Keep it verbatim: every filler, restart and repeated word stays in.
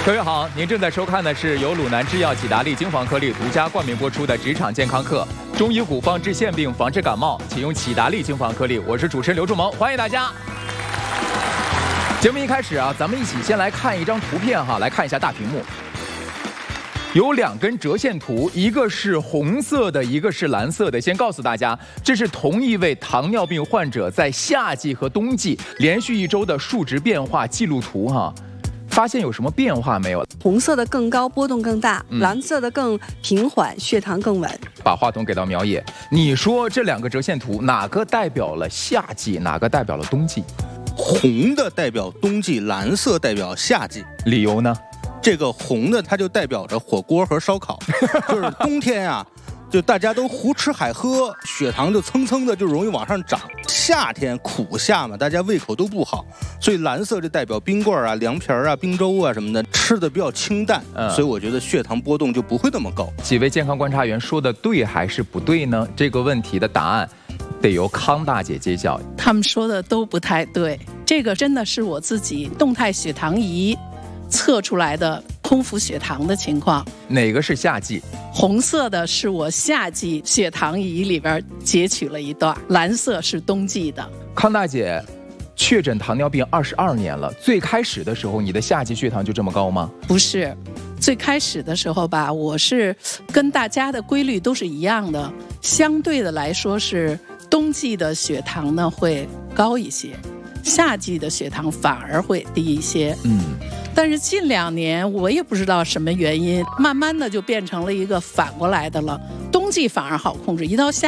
各位好，您正在收看的是由鲁南制药济达利精华颗粒独家冠名播出的职场健康课，中医古方治腺病，防治感冒，请用济达利精华颗粒。我是主持人刘仲萌，欢迎大家。节目一开始啊，咱们一起先来看一张图片哈，来看一下大屏幕。有两根折线图，一个是红色的，一个是蓝色的。先告诉大家，这是同一位糖尿病患者在夏季和冬季连续一周的数值变化记录图哈。发现有什么变化没有？ 红色的更高，波动更大； 嗯、 蓝色的更平缓，血糖更稳。 把话筒给到苗野，你说这两个折线图哪个代表了夏季，哪个代表了冬季？ 红的代表冬季，蓝色代表夏季。 理由呢？ 这个红的它就代表着火锅和烧烤，就是冬天啊，就大家都胡吃海喝，血糖就蹭蹭的就容易往上涨。夏天苦夏嘛，大家胃口都不好，所以蓝色就代表冰棍啊、凉皮啊、冰粥啊什么的，吃的比较清淡，嗯、所以我觉得血糖波动就不会那么高。 几位健康观察员说的对还是不对呢？这个问题的答案得由康大姐揭晓。 他们说的都不太对，这个真的是我自己动态血糖仪测出来的空腹血糖的情况。 哪个是夏季？ 红色的是我夏季血糖仪里边截取了一段，蓝色是冬季的。 康大姐确诊糖尿病二十二年了，最开始的时候你的夏季血糖就这么高吗？ 不是，最开始的时候吧，我是跟大家的规律都是一样的，相对的来说是冬季的血糖呢会高一些，夏季的血糖反而会低一些。嗯。但是近两年我也不知道什么原因，慢慢的就变成了一个反过来的了，冬季反而好控制，一到夏